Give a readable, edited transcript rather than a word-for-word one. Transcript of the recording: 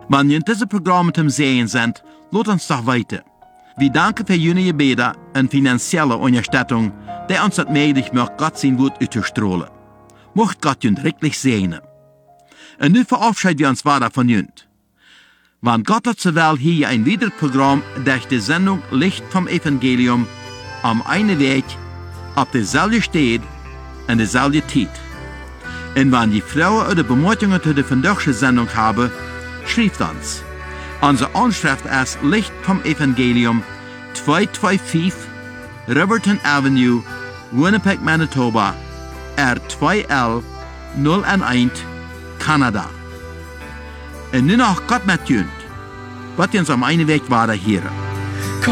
Wenn ihr diese Programme zum Sehen sind, lasst uns doch weiter. Wir danken für Ihre Gebete und finanzielle Unterstützung, die uns das möglich macht, Gott sein Wort auszustrahlen. Mocht Gott Ihnen wirklich segnen. Und nun verabschieden wir uns weiter von Ihnen. Wann Gott hat zur Welt hier ein weiteres Programm durch die Sendung Licht vom Evangelium am einen Weg, auf derselben Stelle und derselben Zeit. Und wenn die Frauen oder Bemerkungen zu der vandaagse Sendung haben, schreibt uns. Unsere Anschrift ist Licht vom Evangelium 225 Riverton Avenue, Winnipeg, Manitoba, R2L 011, Kanada. Und nun noch Gott mit uns, was uns am einen Weg weiter hören.